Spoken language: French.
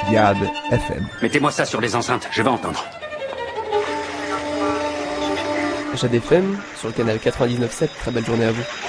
Jade FM. Mettez-moi ça sur les enceintes, je vais entendre. Jade FM, sur le canal 99.7, très belle journée à vous.